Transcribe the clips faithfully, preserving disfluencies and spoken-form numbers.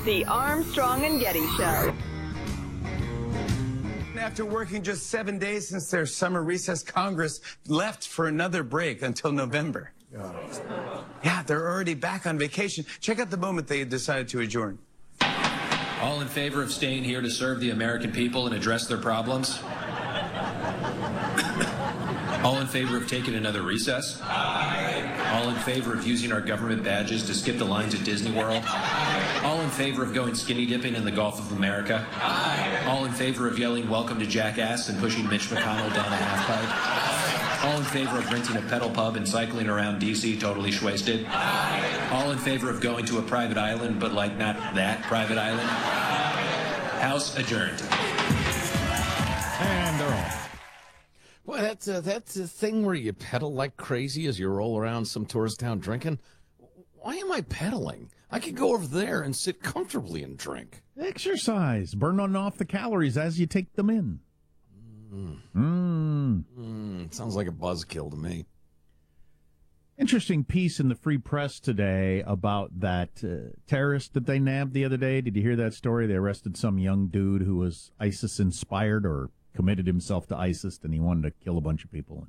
The Armstrong and Getty Show. After working just seven days since their summer recess, Congress left for another break until November. Yeah, they're already back on vacation. Check out the moment they decided to adjourn. All in favor of staying here to serve the American people and address their problems? All in favor of taking another recess? Aye. All in favor of using our government badges to skip the lines at Disney World? All in favor of going skinny dipping in the Gulf of America? Aye. All in favor of yelling welcome to Jackass and pushing Mitch McConnell down a half pipe? All in favor of renting a pedal pub and cycling around D C totally shwasted? Aye. All in favor of going to a private island, but like not that private island? Aye. House adjourned. And they're on. Well, that's a, that's a thing where you pedal like crazy as you roll around some tourist town drinking. Why am I pedaling? I could go over there and sit comfortably and drink. Exercise. Burn off the calories as you take them in. Mm. Mm. Mm, sounds like a buzzkill to me. Interesting piece in the Free Press today about that uh, terrorist that they nabbed the other day. Did you hear that story? They arrested some young dude who was ISIS-inspired or committed himself to ISIS, and he wanted to kill a bunch of people.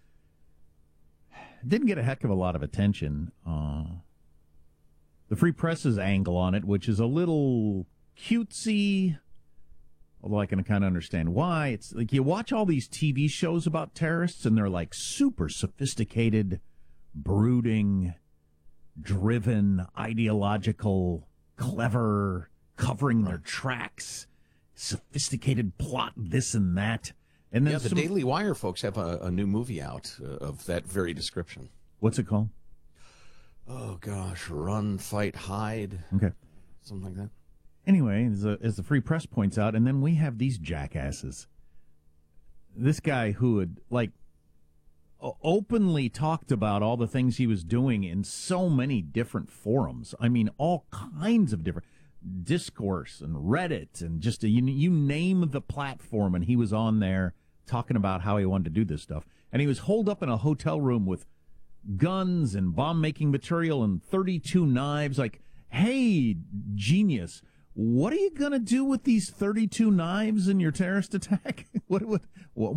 Didn't get a heck of a lot of attention. Uh, the Free Press's angle on it, which is a little cutesy, although I can kind of understand why. It's like you watch all these T V shows about terrorists, and they're like super sophisticated, brooding, driven, ideological, clever, covering their tracks, sophisticated plot, this and that. And then yeah, the some... Daily Wire folks have a, a new movie out uh, of that very description. What's it called? Oh, gosh, Run, Fight, Hide. Okay. Something like that. Anyway, as, a, as the Free Press points out, and then we have these jackasses. This guy who had, like, openly talked about all the things he was doing in so many different forums. I mean, all kinds of different... Discourse and Reddit and just a, you, you name the platform, and he was on there talking about how he wanted to do this stuff. And he was holed up in a hotel room with guns and bomb-making material and thirty-two knives. Like, hey, genius, what are you going to do with these thirty-two knives in your terrorist attack? what, what, what